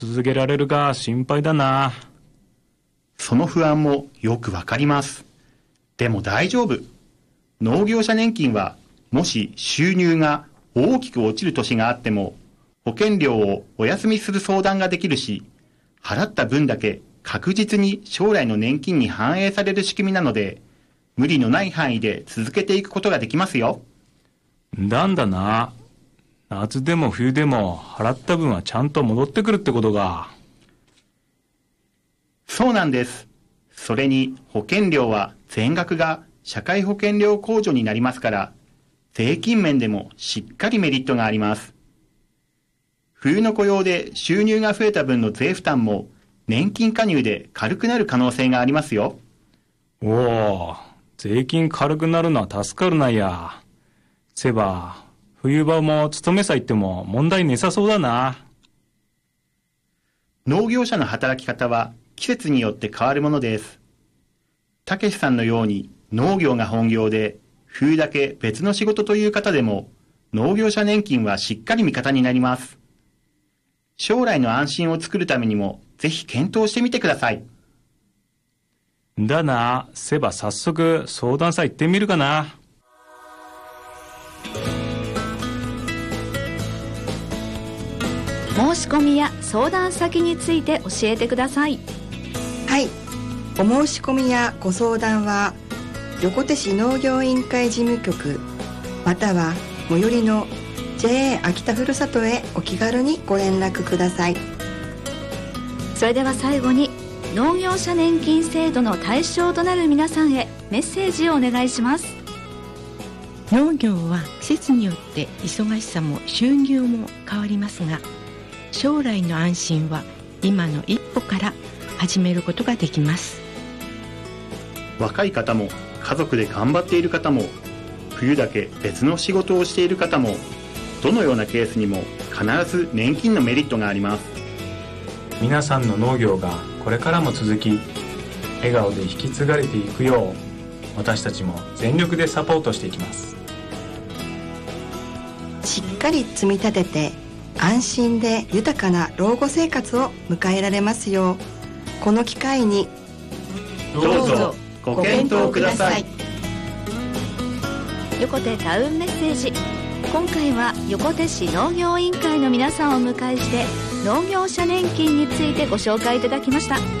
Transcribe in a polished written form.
続けられるか心配だな。 その不安もよくわかります。でも大丈夫。農業者年金は、もし収入が大きく落ちる年があっても、保険料をお休みする相談ができるし、払った分だけ確実に将来の年金に反映される仕組みなので、無理のない範囲で続けていくことができますよ。 なんだな。夏でも冬でも払った分はちゃんと戻ってくるってことか。 そうなんです。それに保険料は全額が社会保険料控除になりますから、税金面でもしっかりメリットがあります。冬の雇用で収入が増えた分の税負担も年金加入で軽くなる可能性がありますよ。 おお、税金軽くなるのは助かるなや。せば、冬場も勤めさ行っても問題ねさそうだな。 農業者の働き方は季節によって変わるものです。たけしさんのように農業が本業で冬だけ別の仕事という方でも農業者年金はしっかり味方になります。将来の安心を作るためにもぜひ検討してみてください。 だな、せば早速相談さ行ってみるかな。 申し込みや相談先について教えてください。 はい、お申し込みやご相談は横手市農業委員会事務局または最寄りの JA 秋田ふるさとへお気軽にご連絡ください。 それでは最後に農業者年金制度の対象となる皆さんへメッセージをお願いします。 農業は季節によって忙しさも収入も変わりますが、将来の安心は今の一歩から始めることができます。 若い方も家族で頑張っている方も冬だけ別の仕事をしている方も、どのようなケースにも必ず年金のメリットがあります。 皆さんの農業がこれからも続き、笑顔で引き継がれていくよう、私たちも全力でサポートしていきます。 しっかり積み立てて安心で豊かな老後生活を迎えられますよう、この機会にどうぞご検討ください。 横手タウンメッセージ。今回は横手市農業委員会の皆さんをお迎えして農業者年金についてご紹介いただきました。